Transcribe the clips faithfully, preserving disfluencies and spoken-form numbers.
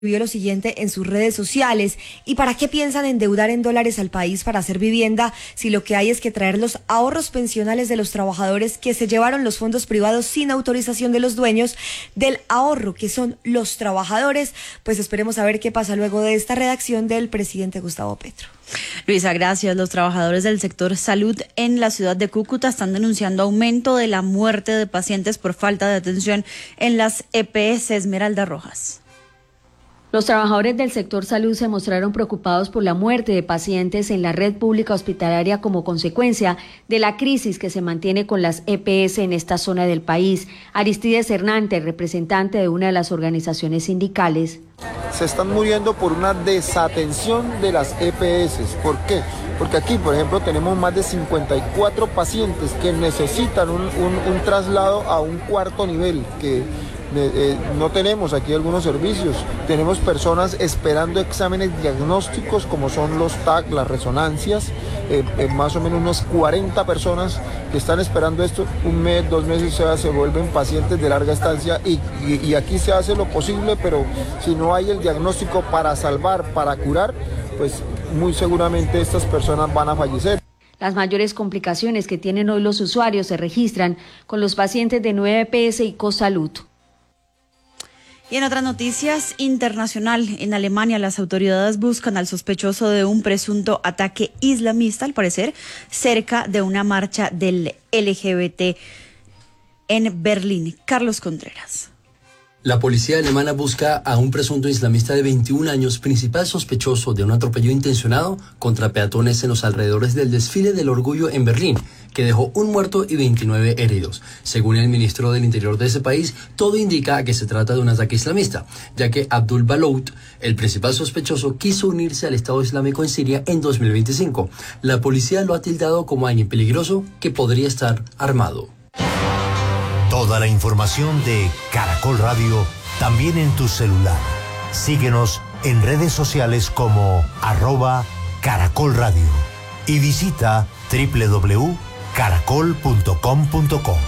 Vio lo siguiente en sus redes sociales. ¿Y para qué piensan endeudar en dólares al país para hacer vivienda si lo que hay es que traer los ahorros pensionales de los trabajadores que se llevaron los fondos privados sin autorización de los dueños del ahorro, que son los trabajadores? Pues esperemos a ver qué pasa luego de esta redacción del presidente Gustavo Petro. Luisa, gracias. Los trabajadores del sector salud en la ciudad de Cúcuta están denunciando aumento de la muerte de pacientes por falta de atención en las E P S. Esmeralda Rojas. Los trabajadores del sector salud se mostraron preocupados por la muerte de pacientes en la red pública hospitalaria como consecuencia de la crisis que se mantiene con las E P S en esta zona del país. Aristides Hernández, representante de una de las organizaciones sindicales. Se están muriendo por una desatención de las E P S. ¿Por qué? Porque aquí, por ejemplo, tenemos más de cincuenta y cuatro pacientes que necesitan un, un, un traslado a un cuarto nivel, que Eh, eh, no tenemos aquí algunos servicios. Tenemos personas esperando exámenes diagnósticos como son los T A C, las resonancias, eh, eh, más o menos unas cuarenta personas que están esperando esto, un mes, dos meses, se, se vuelven pacientes de larga estancia y, y, y aquí se hace lo posible, pero si no hay el diagnóstico para salvar, para curar, pues muy seguramente estas personas van a fallecer. Las mayores complicaciones que tienen hoy los usuarios se registran con los pacientes de nueve E P S y Cosalud. Y en otras noticias, internacional, en Alemania las autoridades buscan al sospechoso de un presunto ataque islamista, al parecer, cerca de una marcha del L G B T en Berlín. Carlos Contreras. La policía alemana busca a un presunto islamista de veintiún años, principal sospechoso de un atropello intencionado contra peatones en los alrededores del desfile del orgullo en Berlín, que dejó un muerto y veintinueve heridos. Según el ministro del Interior de ese país, todo indica que se trata de un ataque islamista, ya que Abdul Balout, el principal sospechoso, quiso unirse al Estado Islámico en Siria en dos mil veinticinco. La policía lo ha tildado como alguien peligroso que podría estar armado. Toda la información de Caracol Radio también en tu celular. Síguenos en redes sociales como arroba Caracol Radio y visita doble u doble u doble u punto caracol punto com punto co.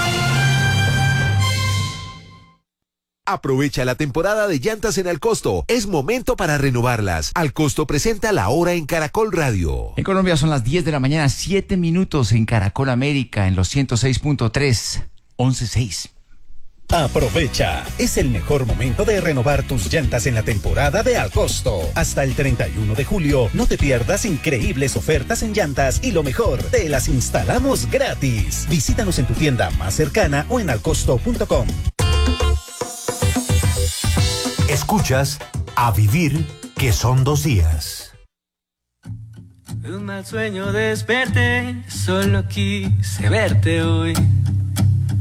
Aprovecha la temporada de llantas en Alcosto. Es momento para renovarlas. Alcosto presenta La Hora en Caracol Radio. En Colombia son las diez de la mañana, siete minutos en Caracol América en los ciento seis punto tres. once seis. Aprovecha, es el mejor momento de renovar tus llantas en la temporada de Alcosto. Hasta el treinta y uno de julio, no te pierdas increíbles ofertas en llantas y lo mejor, te las instalamos gratis. Visítanos en tu tienda más cercana o en alcosto punto com. Escuchas A Vivir, que son dos días. Un mal sueño desperté, solo quise verte hoy.